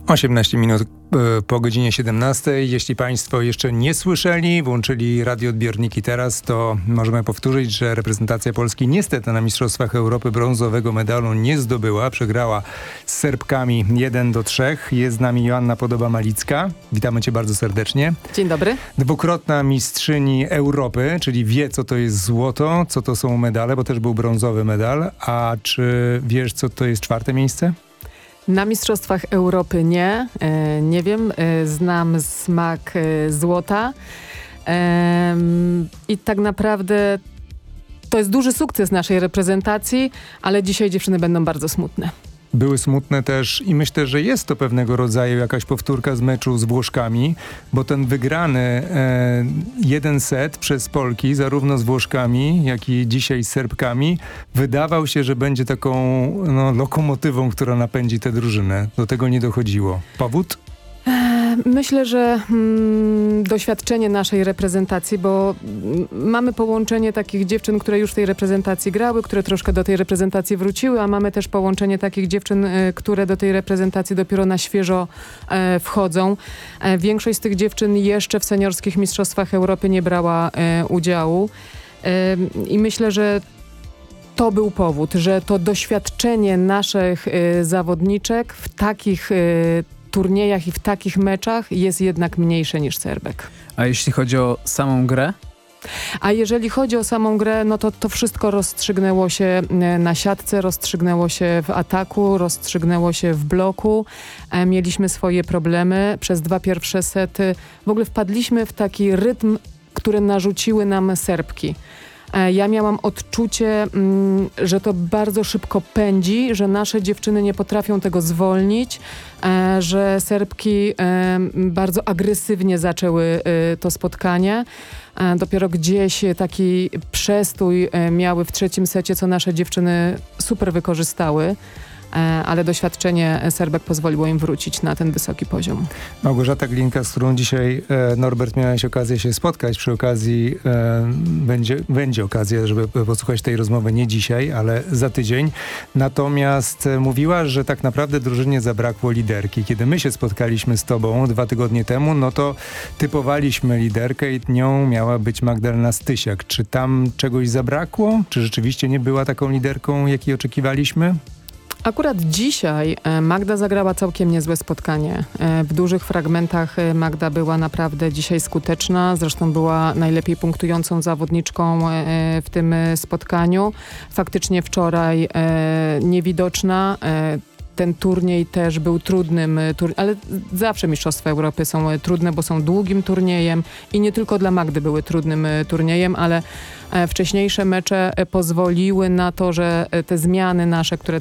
18 minut po godzinie 17. Jeśli Państwo jeszcze nie słyszeli, włączyli radioodbiorniki teraz, to możemy powtórzyć, że reprezentacja Polski niestety na Mistrzostwach Europy brązowego medalu nie zdobyła. Przegrała z Serbkami 1-3. Jest z nami Joanna Podoba-Malicka. Witamy Cię bardzo serdecznie. Dzień dobry. Dwukrotna mistrzyni Europy, czyli wie, co to jest złoto, co to są medale, bo też był brązowy medal. A czy wiesz, co to jest czwarte miejsce? Na Mistrzostwach Europy nie wiem, znam smak złota i tak naprawdę to jest duży sukces naszej reprezentacji, ale dzisiaj dziewczyny będą bardzo smutne. Były smutne też i myślę, że jest to pewnego rodzaju jakaś powtórka z meczu z Włoszkami, bo ten wygrany jeden set przez Polki, zarówno z Włoszkami, jak i dzisiaj z Serbkami, wydawał się, że będzie taką lokomotywą, która napędzi tę drużynę. Do tego nie dochodziło. Powód? Myślę, że doświadczenie naszej reprezentacji, bo mamy połączenie takich dziewczyn, które już w tej reprezentacji grały, które troszkę do tej reprezentacji wróciły, a mamy też połączenie takich dziewczyn, które do tej reprezentacji dopiero na świeżo wchodzą. Większość z tych dziewczyn jeszcze w seniorskich mistrzostwach Europy nie brała udziału i myślę, że to był powód, że to doświadczenie naszych zawodniczek w takich turniejach i w takich meczach jest jednak mniejsze niż Serbek. A jeśli chodzi o samą grę? A jeżeli chodzi o samą grę, no to wszystko rozstrzygnęło się na siatce, rozstrzygnęło się w ataku, rozstrzygnęło się w bloku. Mieliśmy swoje problemy. Przez 2 pierwsze sety w ogóle wpadliśmy w taki rytm, który narzuciły nam Serbki. Ja miałam odczucie, że to bardzo szybko pędzi, że nasze dziewczyny nie potrafią tego zwolnić, że Serbki bardzo agresywnie zaczęły to spotkanie. Dopiero gdzieś taki przestój miały w trzecim secie, co nasze dziewczyny super wykorzystały. Ale doświadczenie Serbek pozwoliło im wrócić na ten wysoki poziom. Małgorzata Glinka, z którą dzisiaj Norbert miałeś okazję się spotkać. Przy okazji będzie okazja, żeby posłuchać tej rozmowy nie dzisiaj, ale za tydzień. Natomiast mówiła, że tak naprawdę drużynie zabrakło liderki. Kiedy my się spotkaliśmy z tobą 2 tygodnie temu, no to typowaliśmy liderkę i nią miała być Magdalena Stysiak. Czy tam czegoś zabrakło? Czy rzeczywiście nie była taką liderką, jakiej oczekiwaliśmy? Akurat dzisiaj Magda zagrała całkiem niezłe spotkanie. W dużych fragmentach Magda była naprawdę dzisiaj skuteczna. Zresztą była najlepiej punktującą zawodniczką w tym spotkaniu. Faktycznie wczoraj niewidoczna. Ten turniej też był trudnym, ale zawsze Mistrzostwa Europy są trudne, bo są długim turniejem i nie tylko dla Magdy były trudnym turniejem, ale wcześniejsze mecze pozwoliły na to, że te zmiany nasze, które